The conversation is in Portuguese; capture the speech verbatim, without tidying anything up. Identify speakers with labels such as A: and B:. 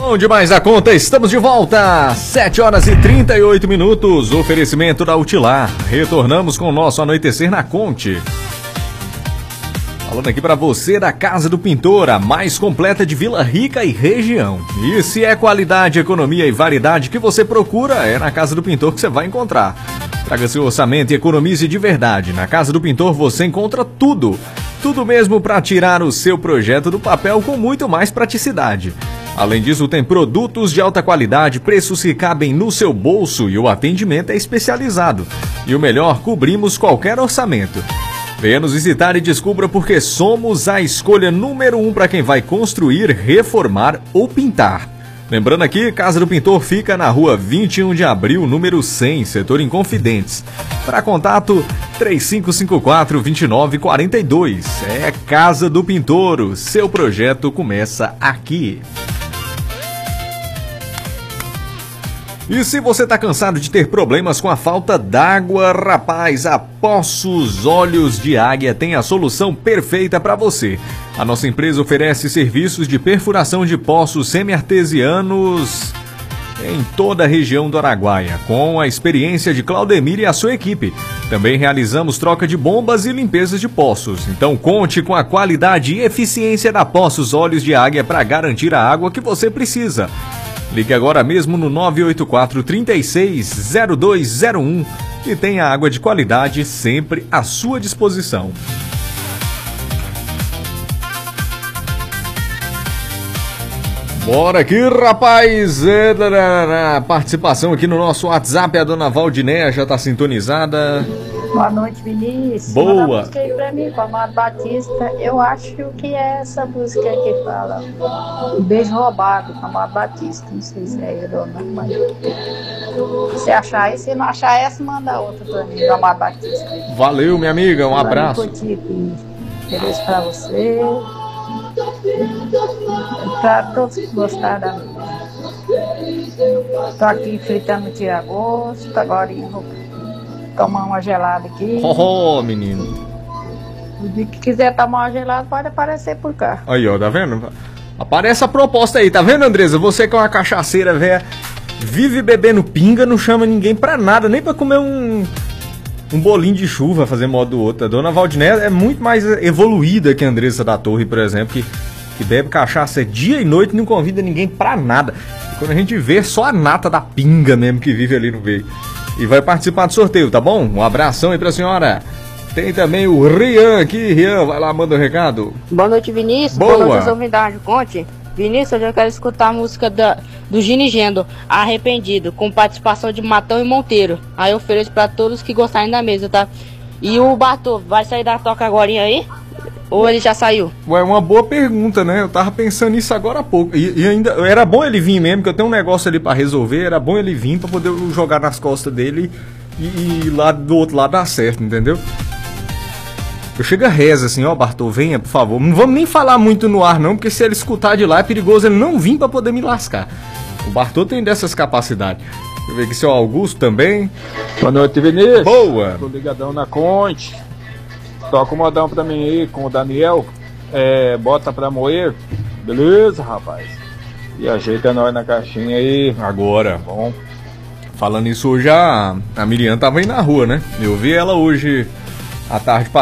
A: Bom demais a conta, estamos de volta, sete horas e trinta e oito minutos, oferecimento da Utilar, retornamos com o nosso Anoitecer na Conte. Falando aqui pra você da Casa do Pintor, a mais completa de Vila Rica e região. E se é qualidade, economia e variedade que você procura, é na Casa do Pintor que você vai encontrar. Traga seu orçamento e economize de verdade. Na Casa do Pintor você encontra tudo. Tudo mesmo para tirar o seu projeto do papel com muito mais praticidade. Além disso, tem produtos de alta qualidade, preços que cabem no seu bolso e o atendimento é especializado. E o melhor, cobrimos qualquer orçamento. Venha nos visitar e descubra porque somos a escolha número um para quem vai construir, reformar ou pintar. Lembrando aqui, Casa do Pintor fica na rua vinte e um de abril, número cem, setor Inconfidentes. Para contato, três cinco cinco quatro, dois nove quatro dois. É Casa do Pintor, o seu projeto começa aqui. E se você está cansado de ter problemas com a falta d'água, rapaz, a Poços Olhos de Águia tem a solução perfeita para você. A nossa empresa oferece serviços de perfuração de poços semi-artesianos em toda a região do Araguaia, com a experiência de Claudemir e a sua equipe. Também realizamos troca de bombas e limpezas de poços. Então conte com a qualidade e eficiência da Poços Olhos de Águia para garantir a água que você precisa. Ligue agora mesmo no nove oito quatro, três seis, zero dois zero um e tenha água de qualidade sempre à sua disposição. Bora aqui, rapaz! É, participação aqui no nosso WhatsApp, a dona Valdinéia já tá sintonizada.
B: Boa noite, Vinícius.
A: Boa.
B: Manda a música aí pra mim, com a Amado Batista. Eu acho que é essa música que fala Um Beijo Roubado, com a Amado Batista. Não sei se é ele ou não, mas se achar aí, se não achar essa, manda outra pra mim, do Amado Batista.
A: Valeu, minha amiga, um abraço.
B: Curtir aqui. Feliz pra você. Pra todos que gostaram da música. Tô aqui fritando tira-gosto, agora eu vou tomar uma gelada aqui.
A: Oh, menino.
B: O dia que quiser tomar uma gelada, pode aparecer por cá.
A: Aí, ó, tá vendo? Aparece a proposta aí, tá vendo, Andresa? Você que é uma cachaceira, velha, vive bebendo pinga, não chama ninguém pra nada, nem pra comer um, um bolinho de chuva, fazer modo do outro. A dona Valdinéia é muito mais evoluída que a Andresa da Torre, por exemplo, que, que bebe cachaça dia e noite e não convida ninguém pra nada. E quando a gente vê, só a nata da pinga mesmo que vive ali no meio. E vai participar do sorteio, tá bom? Um abração aí pra senhora. Tem também o Rian aqui. Rian, vai lá, manda o um recado.
C: Boa noite, Vinícius.
A: Boa,
C: Boa noite, novidade. Conte. Vinícius, eu já quero escutar a música da, do Gini Gendo, Arrependido, com participação de Matão e Monteiro. Aí eu ofereço pra todos que gostarem da mesa, tá? E o Bartô, vai sair da toca agorinha aí? Ou ele já saiu?
A: Ué, uma boa pergunta, né? Eu tava pensando nisso agora há pouco. E, e ainda, era bom ele vir mesmo, que eu tenho um negócio ali pra resolver. Era bom ele vir pra poder jogar nas costas dele e, e lá do outro lado dar certo, entendeu? Eu chego a reza assim, ó, Bartô, venha, por favor. Não vamos nem falar muito no ar, não, porque se ele escutar de lá é perigoso ele não vir pra poder me lascar. O Bartô tem dessas capacidades. Deixa eu ver aqui, seu Augusto também.
D: Boa noite, Vinícius.
A: Boa.
D: Tô ligadão na Conte. Toca um modão pra mim aí com o Daniel. É, bota pra moer. Beleza, rapaz? E ajeita nós na caixinha aí.
A: Agora.
D: Bom.
A: Falando isso, hoje a, a Miriam tava aí na rua, né? Eu vi ela hoje à tarde